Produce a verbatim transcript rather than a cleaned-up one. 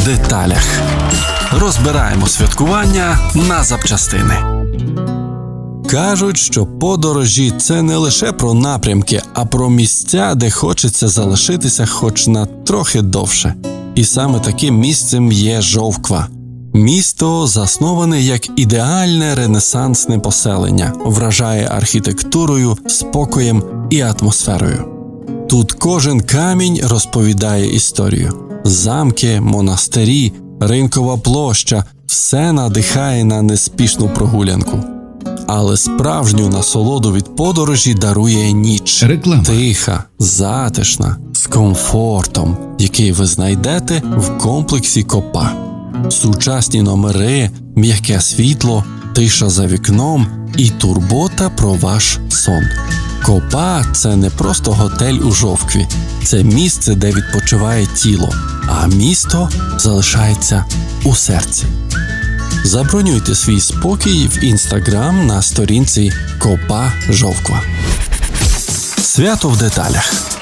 в деталях. Розбираємо святкування на запчастини. Кажуть, що подорожі – це не лише про напрямки, а про місця, де хочеться залишитися хоч на трохи довше. І саме таким місцем є Жовква. Місто засноване як ідеальне ренесансне поселення, вражає архітектурою, спокоєм і атмосферою. Тут кожен камінь розповідає історію. Замки, монастирі, ринкова площа – все надихає на неспішну прогулянку. Але справжню насолоду від подорожі дарує ніч. Реклама. Тиха, затишна, з комфортом, який ви знайдете в комплексі Копа. Сучасні номери, м'яке світло, тиша за вікном і турбота про ваш сон. Копа – це не просто готель у Жовкві. Це місце, де відпочиває тіло, а місто залишається у серці. Забронюйте свій спокій в Інстаграм на сторінці Копа Жовква. Свято в деталях.